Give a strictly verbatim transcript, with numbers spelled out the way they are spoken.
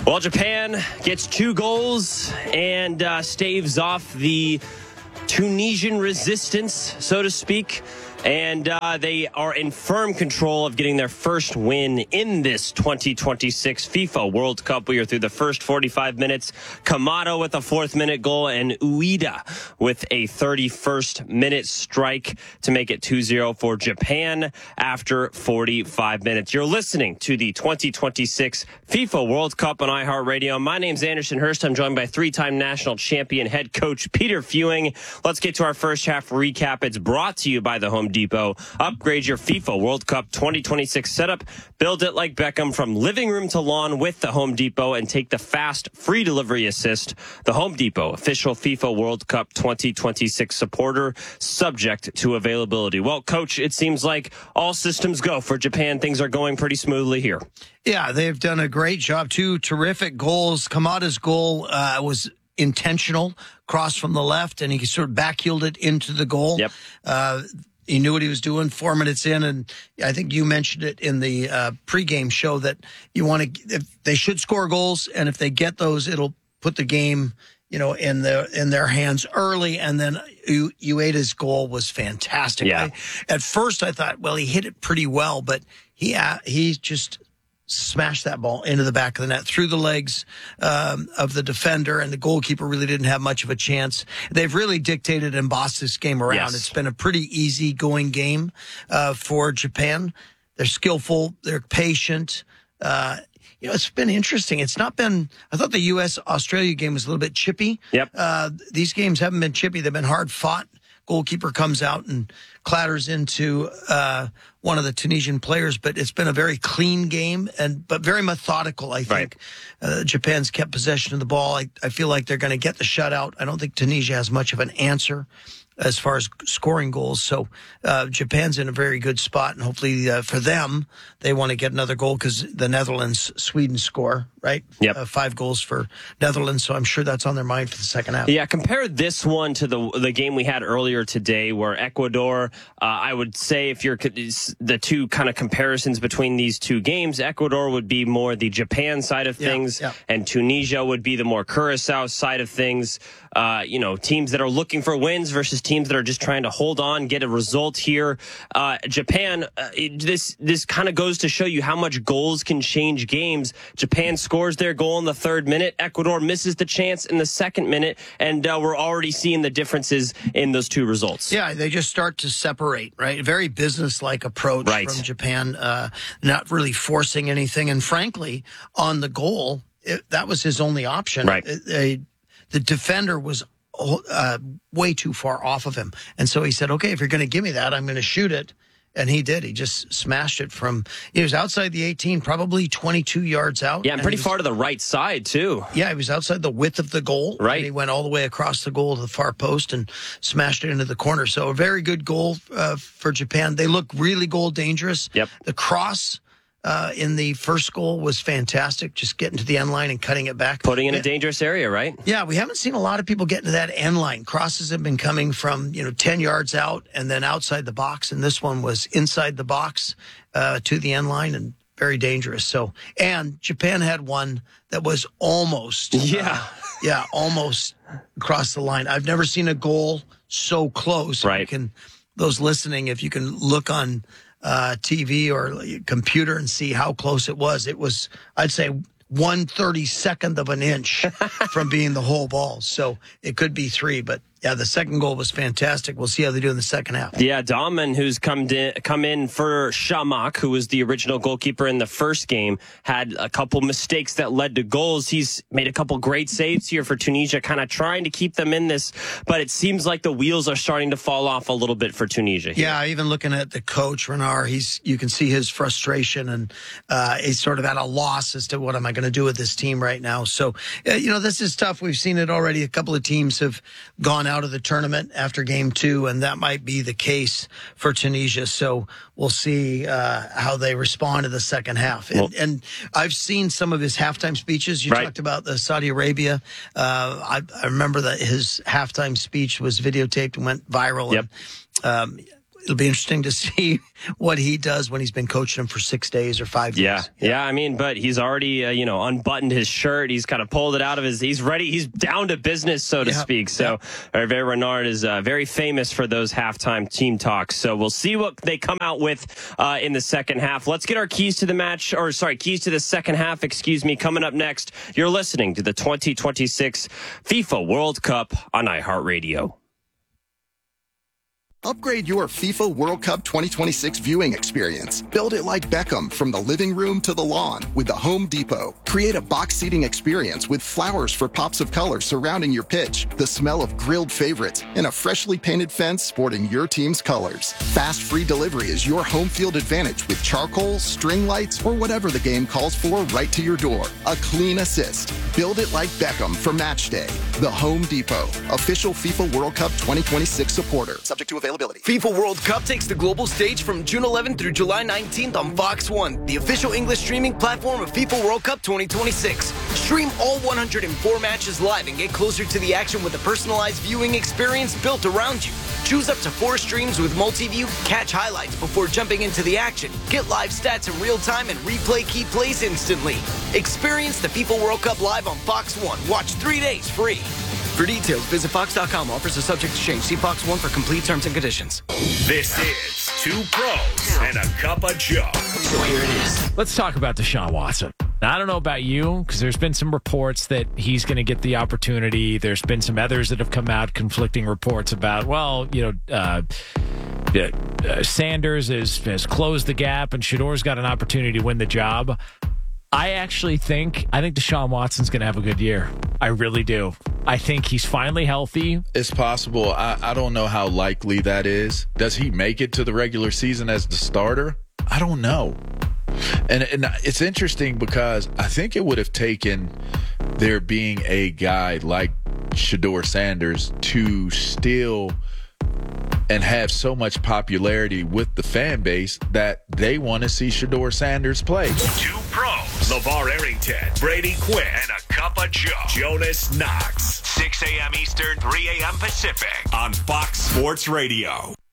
Well, Japan gets two goals and uh, staves off the Tunisian resistance, so to speak. And uh, they are in firm control of getting their first win in this twenty twenty-six FIFA World Cup. We are through the first forty-five minutes. Kamado with a fourth minute goal and Ueda with a thirty-first minute strike to make it two zero for Japan after forty-five minutes. You're listening to the twenty twenty-six FIFA World Cup on iHeartRadio. My name's Anderson Hurst. I'm joined by three-time national champion head coach Peter Fewing. Let's get to our first half recap. It's brought to you by the Home Depot. Upgrade your FIFA World Cup twenty twenty-six setup. Build it like Beckham from living room to lawn with the Home Depot and take the fast free delivery assist. The Home Depot, official FIFA World Cup twenty twenty-six supporter, subject to availability. Well, Coach, it seems like all systems go for Japan. Things are going pretty smoothly here. Yeah, they've done a great job. Two terrific goals. Kamada's goal uh, was intentional, cross from the left, and he sort of backheeled it into the goal. Yep. Uh, He knew what he was doing four minutes in, and I think you mentioned it in the uh, pregame show that you want to. If they should score goals, and if they get those, it'll put the game, you know, in their in their hands early. And then U- Ueda's goal was fantastic. Yeah. I, at first, I thought, well, he hit it pretty well, but he uh, he just smashed that ball into the back of the net through the legs um, of the defender, and the goalkeeper really didn't have much of a chance. They've really dictated and bossed this game around. Yes. It's been a pretty easy going game uh, for Japan. They're skillful. They're patient. Uh, you know, it's been interesting. It's not been, I thought the U S Australia game was a little bit chippy. Yep. Uh, these games haven't been chippy. They've been hard fought. Goalkeeper comes out and clatters into uh, one of the Tunisian players, but it's been a very clean game and but very methodical. I think right. uh, Japan's kept possession of the ball. I, I feel like they're going to get the shutout. I don't think Tunisia has much of an answer as far as scoring goals. So uh, Japan's in a very good spot, and hopefully uh, for them, they want to get another goal because the Netherlands, Sweden score, right? Yep. Uh, five goals for Netherlands, so I'm sure that's on their mind for the second half. Yeah, compare this one to the the game we had earlier today where Ecuador, uh, I would say if you're the two kind of comparisons between these two games, Ecuador would be more the Japan side of things, yeah, yeah. and Tunisia would be the more Curacao side of things. Uh, you know, teams that are looking for wins versus teams that are just trying to hold on, get a result here. Uh, Japan, uh, it, this this kind of goes to show you how much goals can change games. Japan scores their goal in the third minute. Ecuador misses the chance in the second minute, and uh, we're already seeing the differences in those two results. Yeah, they just start to separate, right? Very business-like approach right. from Japan, uh, not really forcing anything. And frankly, on the goal, it, that was his only option. Right. It, they, the defender was uh, way too far off of him. And so he said, okay, if you're going to give me that, I'm going to shoot it. And he did. He just smashed it from, he was outside the eighteen, probably twenty-two yards out. Yeah, and pretty was, far to the right side, too. Yeah, he was outside the width of the goal. Right. And he went all the way across the goal to the far post and smashed it into the corner. So a very good goal uh, for Japan. They look really goal dangerous. Yep. The cross uh, in the first goal was fantastic, just getting to the end line and cutting it back. Putting in yeah. a dangerous area, right? Yeah, we haven't seen a lot of people getting to that end line. Crosses have been coming from, you know, ten yards out and then outside the box. And this one was inside the box uh, to the end line and very dangerous. So, and Japan had one that was almost, yeah, uh, yeah, almost across the line. I've never seen a goal so close. Right. You can, those listening, if you can look on uh, T V or computer and see how close it was, it was, I'd say, one thirty-second of an inch from being the whole ball. So it could be three, but yeah, the second goal was fantastic. We'll see how they do in the second half. Yeah, Dahman, who's come in, come in for Shamak, who was the original goalkeeper in the first game, had a couple mistakes that led to goals. He's made a couple great saves here for Tunisia, kind of trying to keep them in this, but it seems like the wheels are starting to fall off a little bit for Tunisia here. Yeah, even looking at the coach, Renard, he's you can see his frustration, and uh, he's sort of at a loss as to what am I going to do with this team right now. So, uh, you know, this is tough. We've seen it already. A couple of teams have gone out of the tournament after game two, and that might be the case for Tunisia. So we'll see uh, how they respond to the second half. And, well, and I've seen some of his halftime speeches. You right. talked about the Saudi Arabia. Uh, I, I remember that his halftime speech was videotaped and went viral. Yep. And, um, it'll be interesting to see what he does when he's been coaching him for six days or five yeah. days. Yeah, yeah. I mean, but he's already, uh, you know, unbuttoned his shirt. He's kind of pulled it out of his, he's ready. He's down to business, so to yeah. speak. So yeah. Hervé Renard is uh, very famous for those halftime team talks. So we'll see what they come out with uh, in the second half. Let's get our keys to the match, or sorry, keys to the second half, excuse me, coming up next. You're listening to the twenty twenty-six FIFA World Cup on iHeartRadio. Upgrade your FIFA World Cup twenty twenty-six viewing experience. Build it like Beckham from the living room to the lawn with the Home Depot. Create a box seating experience with flowers for pops of color surrounding your pitch, the smell of grilled favorites, and a freshly painted fence sporting your team's colors. Fast free delivery is your home field advantage with charcoal, string lights, or whatever the game calls for right to your door. A clean assist. Build it like Beckham for match day. The Home Depot, official FIFA World Cup twenty twenty-six supporter. Subject to availability. FIFA World Cup takes the global stage from June eleventh through July nineteenth on Fox one, the official English streaming platform of FIFA World Cup twenty twenty-six. Stream all one hundred four matches live and get closer to the action with a personalized viewing experience built around you. Choose up to four streams with multi-view, catch highlights before jumping into the action, get live stats in real time, and replay key plays instantly. Experience the FIFA World Cup live on Fox one. Watch three days free. For details, visit fox dot com. Offers are subject to change. See Fox one for complete terms and conditions. This is Two Pros and a Cup of Joe. So here it is. Let's talk about Deshaun Watson. Now, I don't know about you, because there's been some reports that he's going to get the opportunity. There's been some others that have come out, conflicting reports about, well, you know, uh, uh, Sanders is, has closed the gap and Shador's got an opportunity to win the job. I actually think, I think Deshaun Watson's going to have a good year. I really do. I think he's finally healthy. It's possible. I, I don't know how likely that is. Does he make it to the regular season as the starter? I don't know. And, and it's interesting because I think it would have taken there being a guy like Shador Sanders to still and have so much popularity with the fan base that they want to see Shador Sanders play. Two Pros, LeVar Arrington, Brady Quinn, and a Cup of Joe, Jonas Knox. six a.m. Eastern, three a.m. Pacific on Fox Sports Radio.